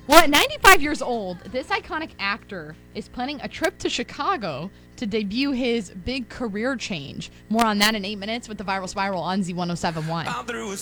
Well, at 95 years old, this iconic actor is planning a trip to Chicago to debut his big career change. More on that in 8 minutes with the Viral Spiral on Z1071.